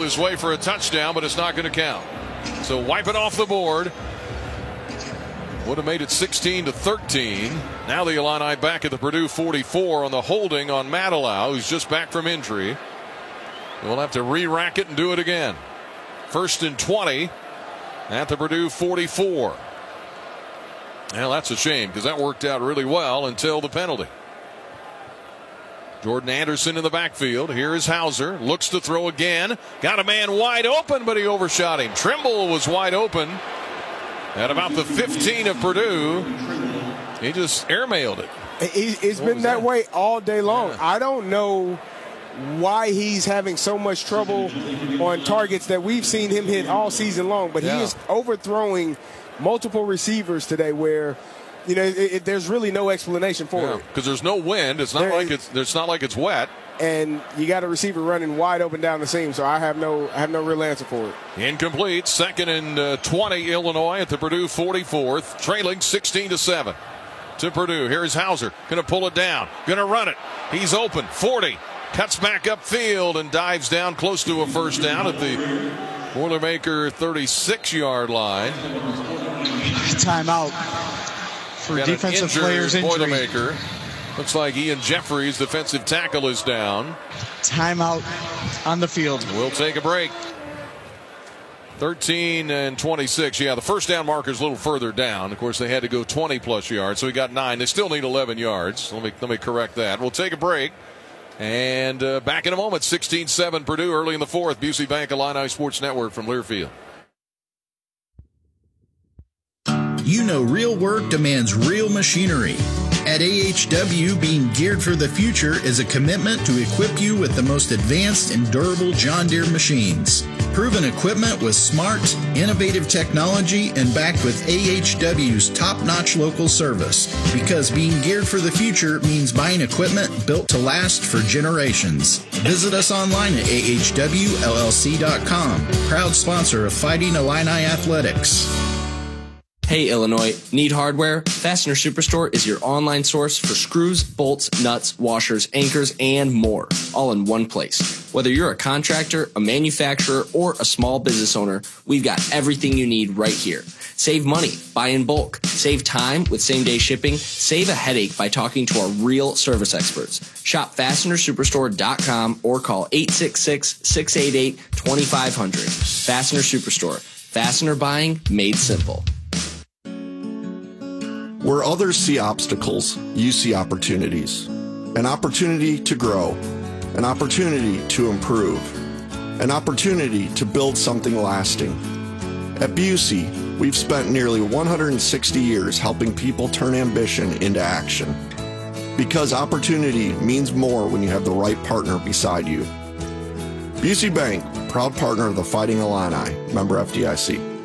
his way for a touchdown, but it's not going to count. So wipe it off the board. Would have made it 16-13. Now the Illini back at the Purdue 44 on the holding on Matalau, who's just back from injury. We'll have to re-rack it and do it again. 1st and 20 at the Purdue 44. Well, that's a shame because that worked out really well until the penalty. Jordan Anderson in the backfield. Here is Hauser. Looks to throw again. Got a man wide open, but he overshot him. Trimble was wide open at about the 15 of Purdue. He just airmailed it. It's been that way all day long. Yeah. I don't know why he's having so much trouble on targets that we've seen him hit all season long, but he is overthrowing multiple receivers today where there's really no explanation for it because there's no wind. It's not like it's wet, and you got a receiver running wide open down the seam. So I have no real answer for it. Incomplete. 2nd and 20. Illinois at the Purdue 44th, trailing 16-7 to Purdue. Here's Hauser, going to pull it down, going to run it. He's open. 40. Cuts back upfield and dives down close to a first down at the Boilermaker 36-yard line. Timeout for defensive players injury. Boilermaker. Looks like Ian Jeffries, defensive tackle, is down. Timeout on the field. We'll take a break. 13 and 26. Yeah, the first down marker's a little further down. Of course, they had to go 20-plus yards, so he got 9. They still need 11 yards. Let me correct that. We'll take a break. And back in a moment. 16-7 Purdue early in the 4th. Busey Bank Illini Sports Network from Learfield. You know real work demands real machinery. At AHW, being geared for the future is a commitment to equip you with the most advanced and durable John Deere machines. Proven equipment with smart, innovative technology and backed with AHW's top-notch local service. Because being geared for the future means buying equipment built to last for generations. Visit us online at ahwllc.com. Proud sponsor of Fighting Illini Athletics. Hey Illinois, need hardware? Fastener Superstore is your online source for screws, bolts, nuts, washers, anchors, and more, all in one place. Whether you're a contractor, a manufacturer, or a small business owner, we've got everything you need right here. Save money, buy in bulk, save time with same-day shipping, save a headache by talking to our real service experts. Shop FastenerSuperstore.com or call 866-688-2500. Fastener Superstore. Fastener buying made simple. Where others see obstacles, you see opportunities. An opportunity to grow, an opportunity to improve, an opportunity to build something lasting. At Busey, we've spent nearly 160 years helping people turn ambition into action. Because opportunity means more when you have the right partner beside you. Busey Bank, proud partner of the Fighting Illini, member FDIC.